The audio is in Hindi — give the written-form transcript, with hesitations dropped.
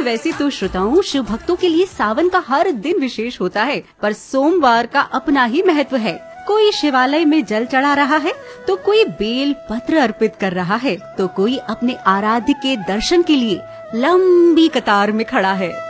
वैसे तो श्रोताओं, शिव भक्तों के लिए सावन का हर दिन विशेष होता है, पर सोमवार का अपना ही महत्व है। कोई शिवालय में जल चढ़ा रहा है, तो कोई बेल पत्र अर्पित कर रहा है, तो कोई अपने आराध्य के दर्शन के लिए लंबी कतार में खड़ा है।